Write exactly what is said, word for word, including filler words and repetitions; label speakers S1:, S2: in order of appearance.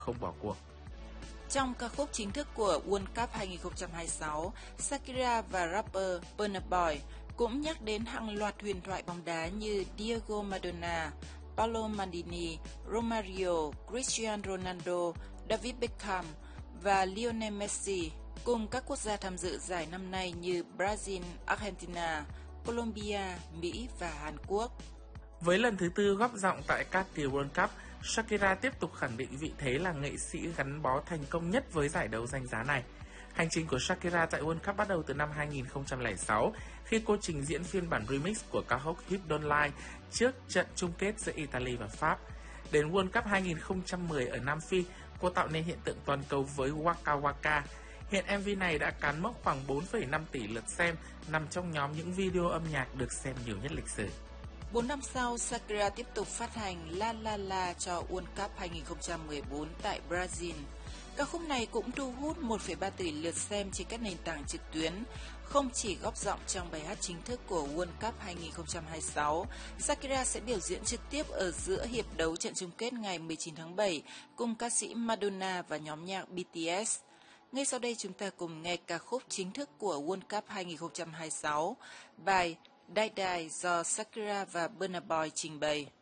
S1: không bỏ cuộc.
S2: Trong ca khúc chính thức của World Cup hai không hai sáu, Shakira và rapper Burna Boy cũng nhắc đến hàng loạt huyền thoại bóng đá như Diego Maradona, Paolo Maldini, Romario, Cristiano Ronaldo, David Beckham và Lionel Messi, cùng các quốc gia tham dự giải năm nay như Brazil, Argentina, Colombia, Mỹ và Hàn Quốc.
S1: Với lần thứ tư góp giọng tại các kỳ World Cup, Shakira tiếp tục khẳng định vị thế là nghệ sĩ gắn bó thành công nhất với giải đấu danh giá này. Hành trình của Shakira tại World Cup bắt đầu từ năm hai nghìn không trăm lẻ sáu khi cô trình diễn phiên bản remix của ca khúc Hips Don't Lie trước trận chung kết giữa Italy và Pháp. Đến World Cup hai nghìn không trăm mười ở Nam Phi, cô tạo nên hiện tượng toàn cầu với Waka Waka. Hiện em vê này đã cán mốc khoảng bốn phẩy năm tỷ lượt xem, nằm trong nhóm những video âm nhạc được xem nhiều nhất lịch sử.
S2: Bốn năm sau, Shakira tiếp tục phát hành La La La cho World Cup hai nghìn không trăm mười bốn tại Brazil. Ca khúc này cũng thu hút một phẩy ba tỷ lượt xem trên các nền tảng trực tuyến. Không chỉ góp giọng trong bài hát chính thức của World Cup hai nghìn không trăm hai mươi sáu, Shakira sẽ biểu diễn trực tiếp ở giữa hiệp đấu trận chung kết ngày mười chín tháng bảy cùng ca sĩ Madonna và nhóm nhạc bê tê ét. Ngay sau đây chúng ta cùng nghe ca khúc chính thức của World Cup hai nghìn không trăm hai mươi sáu, bài Die Die do Shakira và Burna Boy trình bày.